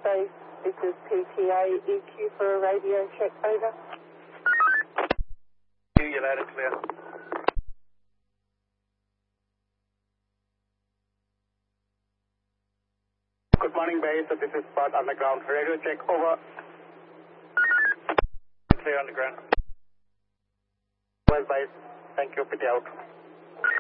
Base. This is PTA EQ for a radio check, over. You're loud and clear. Good morning, base. This is Spot Underground. Radio check, over. Clear underground. Well, base. Thank you. PT out.